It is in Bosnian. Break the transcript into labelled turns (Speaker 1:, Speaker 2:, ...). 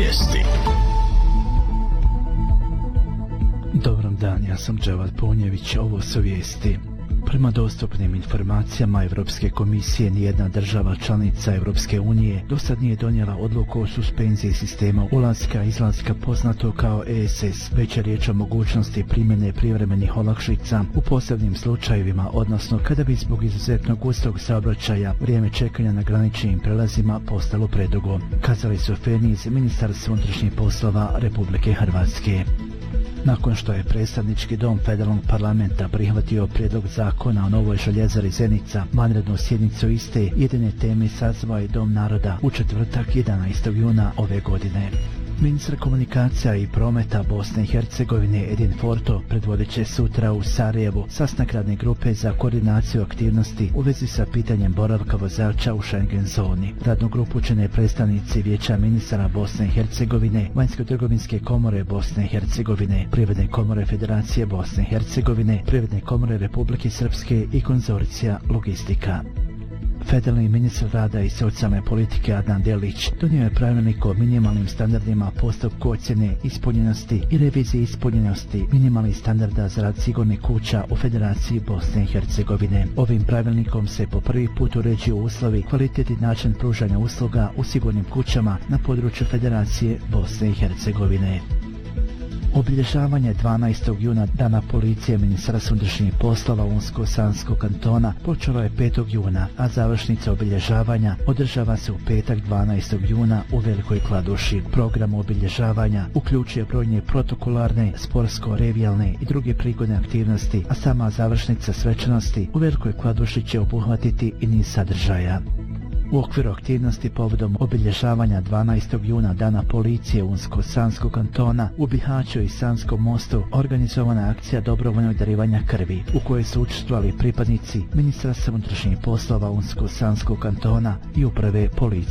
Speaker 1: Vijesti.
Speaker 2: Dobar dan, ja sam Dževad Punjević, ovo su vijesti. Prema dostupnim informacijama Europske komisije, nijedna država članica Europske unije dosad nije donijela odluku o suspenziji sistema ulaska i izlaska poznato kao ESS, već je riječ o mogućnosti primjene privremenih olakšica u posebnim slučajevima, odnosno kada bi zbog izuzetno gustog saobraćaja vrijeme čekanja na graničnim prelazima postalo predugo, kazali su Feni iz Ministarstva unutrašnjih poslova Republike Hrvatske. Nakon što je predstavnički dom federalnog parlamenta prihvatio prijedlog zakona o novoj željezari Zenica, vanrednu sjednicu iste jedine teme sazvao je Dom naroda u četvrtak 11. juna ove godine. Ministar komunikacija i prometa Bosne i Hercegovine Edin Forto predvodit će sutra u Sarajevu sastanak radne grupe za koordinaciju aktivnosti u vezi sa pitanjem boravka vozača u Schengen zoni. Radnu grupu čine predstavnici Vijeća ministara Bosne i Hercegovine, Vanjsko-trgovinske komore Bosne i Hercegovine, Privredne komore Federacije Bosne i Hercegovine, Privredne komore Republike Srpske i konzorcija Logistika. Federalni ministar rada i socijalne politike Adnan Delić donio je pravilnik o minimalnim standardima postupku ocjene ispunjenosti i revizije ispunjenosti minimalnih standarda za rad sigurnih kuća u Federaciji Bosne i Hercegovine. Ovim pravilnikom se po prvi put uređuju uslovi, kvalitet i način pružanja usluga u sigurnim kućama na području Federacije Bosne i Hercegovine. Obilježavanje 12. juna Dana policije Ministarstva unutrašnjih poslova Unsko-Sanskog kantona počelo je 5. juna, a završnica obilježavanja održava se u petak 12. juna u Velikoj Kladuši. Program obilježavanja uključuje brojne protokolarne, sportsko-revijalne i druge prigodne aktivnosti, a sama završnica svečanosti u Velikoj Kladuši će obuhvatiti i niz sadržaja. U okviru aktivnosti povodom obilježavanja 12. juna Dana policije Unsko-Sanskog kantona u Bihaću i Sanskom mostu organizovana akcija dobrovoljnog darivanja krvi, u kojoj su učestvovali pripadnici Ministarstva unutrašnjih poslova Unsko-Sanskog kantona i uprave policije.